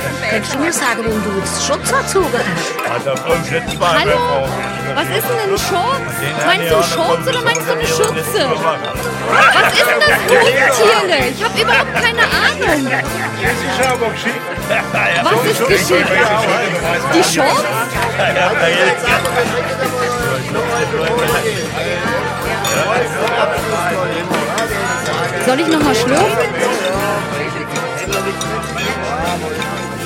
Kannst du mir sagen, warum du jetzt Schutz erzogen hast? Hallo? Was ist denn ein Schutz? Meinst du einen Schutz oder meinst du eine Schütze? Was ist denn das Kuhtiere? Ich habe überhaupt keine Ahnung. Was ist geschickt? Die Schutz? Soll ich nochmal schlürfen?